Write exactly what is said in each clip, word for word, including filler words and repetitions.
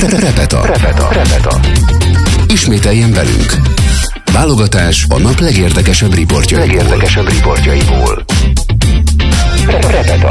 Repeta. Repeta. Repeta. Ismételjen velünk. Válogatás a nap legérdekesebb riportjaiból. Legérdekesebb riportjaiból. Repeta.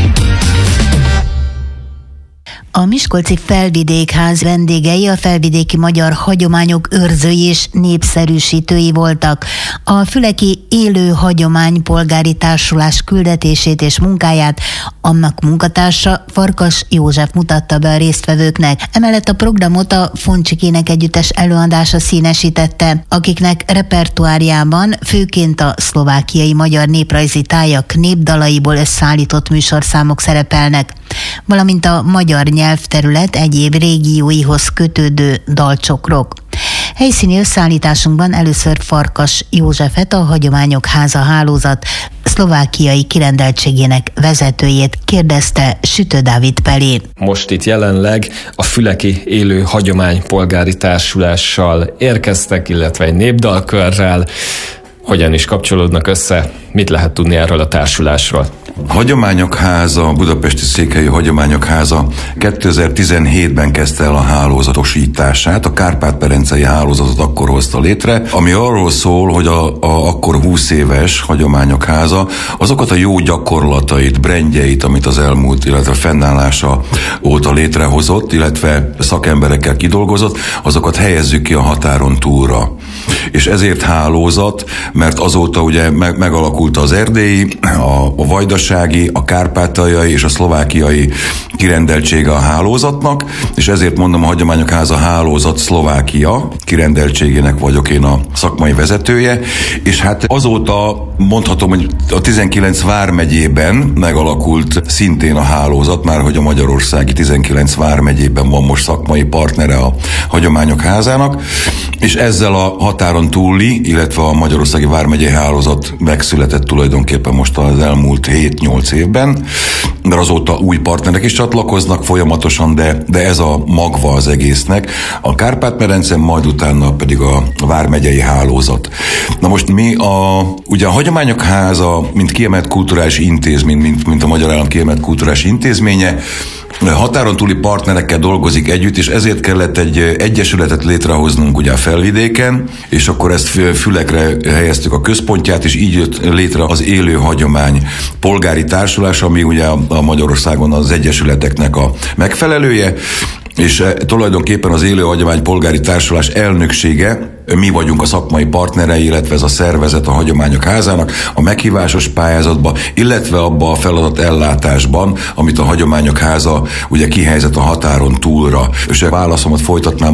A miskolci Felvidékház vendégei a felvidéki magyar hagyományok őrzői és népszerűsítői voltak. A Füleki Élő Hagyomány Polgári Társulás küldetését és munkáját annak munkatársa Farkas József mutatta be a résztvevőknek. Emellett a programot a Foncsikének együttes előadása színesítette, akiknek repertoárjában főként a szlovákiai magyar néprajzi tájak népdalaiból összeállított műsorszámok szerepelnek, valamint a magyar nyelvterület egyéb régióihoz kötődő dalcsokrok. Helyszíni összeállításunkban először Farkas Józsefet, a Hagyományok Háza hálózat szlovákiai kirendeltségének vezetőjét kérdezte Sütő Dávid Pelé. Most itt jelenleg a Füleki Élő Hagyomány Polgári Társulással érkeztek, illetve egy népdalkörrel. Hogyan is kapcsolódnak össze? Mit lehet tudni erről a társulásról? A Hagyományok Háza, a Budapesti Székhelyi Hagyományok Háza kétezer-tizenhétben kezdte el a hálózatosítását, a Kárpát-medencei hálózatot akkor hozta létre, ami arról szól, hogy a, a akkor húsz éves Hagyományok Háza azokat a jó gyakorlatait, brandjeit, amit az elmúlt, illetve fennállása óta létrehozott, illetve szakemberekkel kidolgozott, azokat helyezzük ki a határon túlra. És ezért hálózat, mert azóta ugye meg, megalakult az erdélyi, a, a vajdasági, a kárpátaljai és a szlovákiai kirendeltsége a hálózatnak, és ezért mondom, a Hagyományok Háza hálózat Szlovákia kirendeltségének vagyok én a szakmai vezetője, és hát azóta mondhatom, hogy a tizenkilenc vármegyében megalakult szintén a hálózat, már hogy a magyarországi tizenkilenc vármegyében van most szakmai partnere a Hagyományok Házának, és ezzel a határon túli, illetve a magyarországi vármegyei hálózat megszületett tulajdonképpen most az elmúlt hét-nyolc évben, de azóta új partnerek is csatlakoznak folyamatosan, de, de ez a magva az egésznek. A Kárpát-medence, majd utána pedig a vármegyei hálózat. Na most mi a, ugye a Hagyományok Háza, mint kiemelt kulturális intézmény, mint, mint a Magyar Állam kiemelt kulturális intézménye, határon túli partnerekkel dolgozik együtt, és ezért kellett egy egyesületet létrehoznunk ugye a Felvidéken, és akkor ezt Fülekre helyeztük a központját, és így jött létre az Élő Hagyomány Polgári Társulás, ami ugye a Magyarországon az egyesületeknek a megfelelője, és tulajdonképpen az Élő Hagyomány Polgári Társulás elnöksége, mi vagyunk a szakmai partnerei, illetve ez a szervezet a Hagyományok Házának a meghívásos pályázatba, illetve abba a feladat ellátásban, amit a Hagyományok Háza ugye kihelyezett a határon túlra. És a válaszomat folytatnám